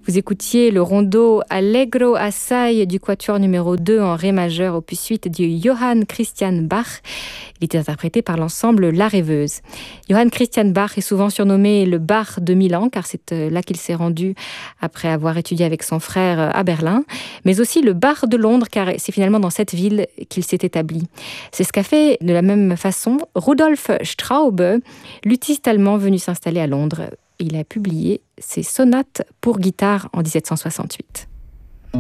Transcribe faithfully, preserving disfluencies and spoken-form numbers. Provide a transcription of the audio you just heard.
Vous écoutiez le rondo Allegro assai du quatuor numéro deux en ré majeur opus huit de Johann Christian Bach. Il était interprété par l'ensemble La Rêveuse. Johann Christian Bach est souvent surnommé le Bach de Milan car c'est là qu'il s'est rendu après avoir étudié avec son frère à Berlin, mais aussi le Bach de Londres car c'est finalement dans cette ville qu'il s'est établi. C'est ce qu'a fait de la même façon Rudolf Straube, luthiste allemand venu s'installer à Londres. Il a publié ses sonates pour guitare en dix-sept cent soixante-huit.